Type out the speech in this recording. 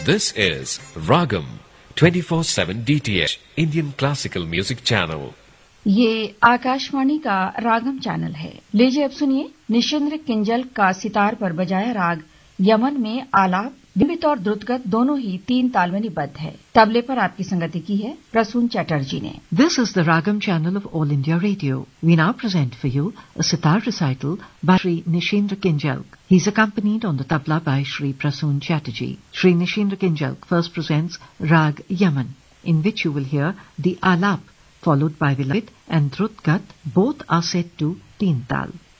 This is Ragam 24/7 DTH Indian Classical Music Channel. ये आकाशवाणी का रागम channel है। लीजिए अब सुनिए निशिंद्र किंजल का सितार पर बजाया राग यमन में आलाप विमित और द्रुतगत दोनों ही 3 ताल में निबद्ध है। तबले पर आपकी संगति की है प्रसून चटर्जी ने। This is the Ragam channel of All India Radio. We now present for you a sitar recital by Shri Nishindra Kinjalk. He is accompanied on the tabla by Shri Prasoon Chatterjee. Shri Nishindra Kinjalk first presents Rag Yaman, in which you will hear the alap, followed by Vilayat and Drutgat. Both are set to 3 tal.